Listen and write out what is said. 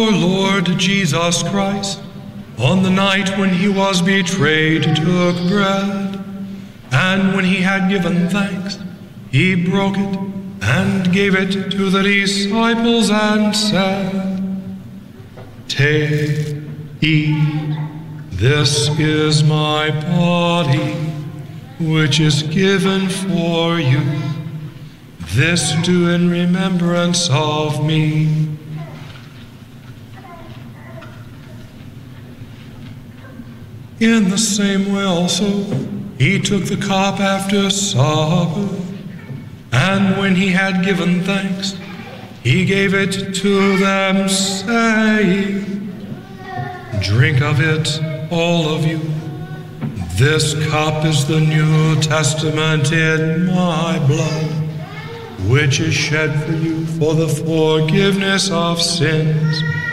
Our Lord Jesus Christ, on the night when he was betrayed, took bread, and when he had given thanks, he broke it and gave it to the disciples and said, "Take, eat, this is my body, which is given for you. This do in remembrance of me." In the same way also, he took the cup after supper, and when he had given thanks, he gave it to them, saying, "Drink of it, all of you. This cup is the New Testament in my blood, which is shed for you for the forgiveness of sins.